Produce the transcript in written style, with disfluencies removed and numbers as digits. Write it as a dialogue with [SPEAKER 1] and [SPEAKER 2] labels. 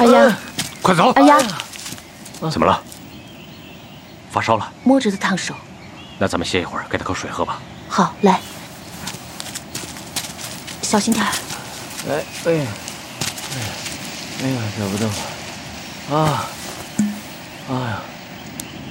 [SPEAKER 1] 二丫，
[SPEAKER 2] 快走！
[SPEAKER 1] 二丫，
[SPEAKER 2] 怎么了？发烧了？
[SPEAKER 1] 摸着的烫手。
[SPEAKER 2] 那咱们歇一会儿，给他口水喝吧。
[SPEAKER 1] 好，来，小心点儿。
[SPEAKER 3] 哎呀，走不动了。啊，哎呀。